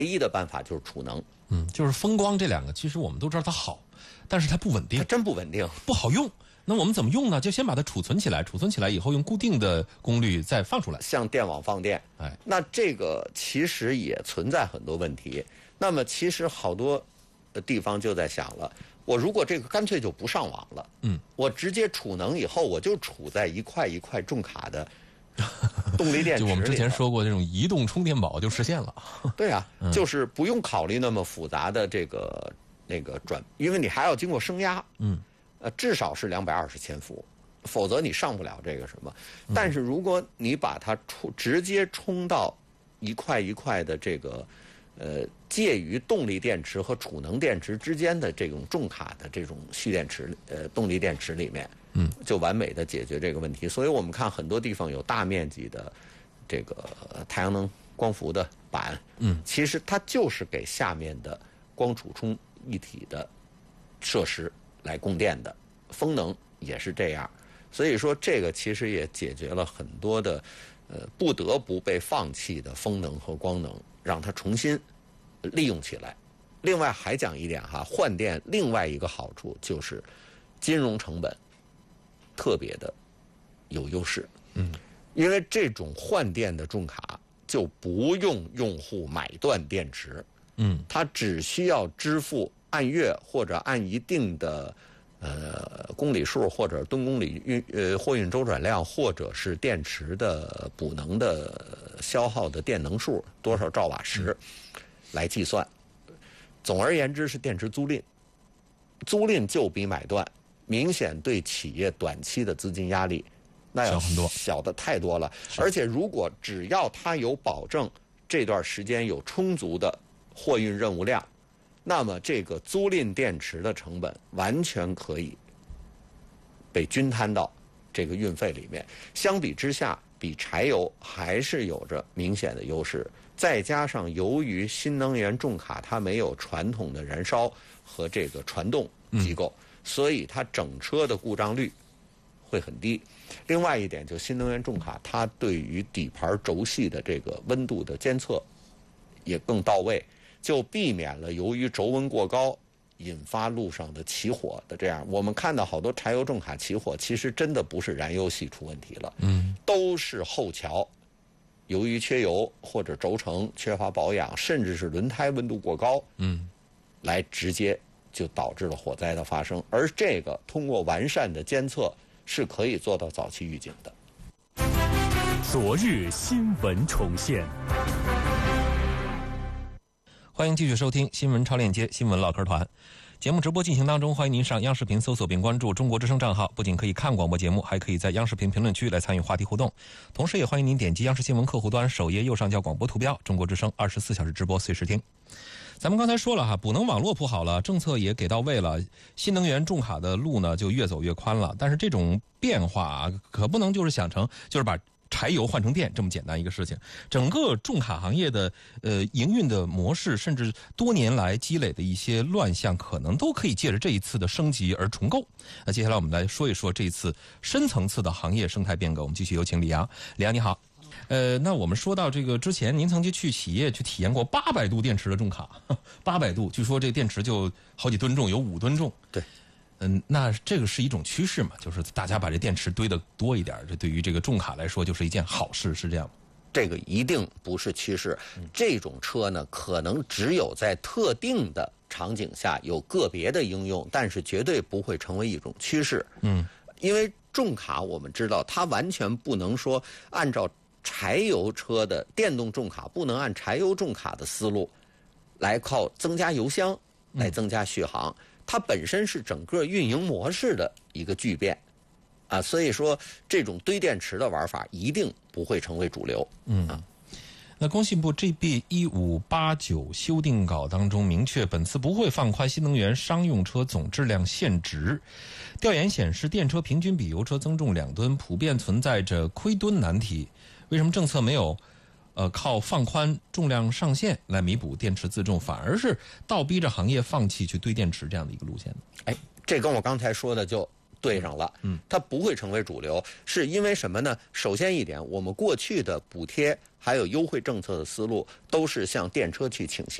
一的办法就是储能。 就是风光这两个，其实我们都知道它好，但是它不稳定， 它真不稳定， 不好用。那我们怎么用呢？就先把它储存起来，储存起来以后用固定的功率再放出来， 像电网放电。那这个其实也存在很多问题。那么其实好多地方就在想了，我如果这个干脆就不上网了，我直接储能以后，我就储在一块一块重卡的动力电池里。 就我们之前说过，这种移动充电宝就实现了。 对啊，就是不用考虑那么复杂的那个转，因为你还要经过升压。至少是220千伏，否则你上不了这个什么。但是如果你把它直接充到一块一块的这个介于动力电池和储能电池之间的这种重卡的这种蓄电池动力电池里面，就完美的解决这个问题。所以我们看很多地方有大面积的这个太阳能光伏的板，其实它就是给下面的光储充一体的设施来供电的。风能也是这样，所以说这个其实也解决了很多的不得不被放弃的风能和光能，让它重新利用起来。另外还讲一点哈，换电另外一个好处就是金融成本特别的有优势。因为这种换电的重卡就不用用户买断电池，它只需要支付按月或者按一定的公里数或者吨公里货运周转量，或者是电池的补能的消耗的电能数多少兆瓦时来计算。总而言之是电池租赁，租赁就比买断明显对企业短期的资金压力那要小的太多了。而且如果只要它有保证这段时间有充足的货运任务量，那么这个租赁电池的成本完全可以被均摊到这个运费里面。相比之下，比柴油还是有着明显的优势。再加上由于新能源重卡它没有传统的燃烧和这个传动机构，所以它整车的故障率会很低。另外一点，就新能源重卡它对于底盘轴系的这个温度的监测也更到位，就避免了由于轴温过高引发路上的起火的这样。我们看到好多柴油重卡起火，其实真的不是燃油系出问题了，都是后桥由于缺油或者轴承缺乏保养，甚至是轮胎温度过高，来直接就导致了火灾的发生。而这个通过完善的监测是可以做到早期预警的。 昨日新闻重现。 欢迎继续收听新闻超链接新闻唠嗑团。节目直播进行当中，欢迎您上央视频搜索并关注中国之声账号，不仅可以看广播节目，还可以在央视频评论区来参与话题互动。同时也欢迎您点击央视新闻客户端首页右上角广播图标，中国之声24小时直播随时听。咱们刚才说了哈，补能网络铺好了，政策也给到位了，新能源重卡的路呢就越走越宽了。但是这种变化可不能就是想成就是把柴油换成电这么简单一个事情。整个重卡行业的营运的模式，甚至多年来积累的一些乱象，可能都可以借着这一次的升级而重构。那接下来我们来说一说这一次深层次的行业生态变革。我们继续有请李阳。李阳你好。那我们说到这个之前，您曾经去企业去体验过800度电池的重卡，800度，据说这电池就好几吨重，有5吨重。 对。 那这个是一种趋势嘛？就是大家把这电池堆得多一点，这对于这个重卡来说就是一件好事，是这样吗？ 这个一定不是趋势。这种车呢，可能只有在特定的场景下有个别的应用，但是绝对不会成为一种趋势。因为重卡我们知道，它完全不能说按照柴油车的电动重卡，不能按柴油重卡的思路来靠增加油箱来增加续航。它本身是整个运营模式的一个巨变啊，所以说这种堆电池的玩法一定不会成为主流。 那工信部 GB1589 修订稿当中明确，本次不会放宽新能源商用车总质量限值。调研显示，电车平均比油车增重2吨，普遍存在着亏吨难题。为什么政策没有靠放宽重量上限来弥补电池自重，反而是倒逼着行业放弃去堆电池这样的一个路线呢？ 这跟我刚才说的就对上了，它不会成为主流，是因为什么呢？首先一点，我们过去的补贴还有优惠政策的思路都是向电车去倾斜。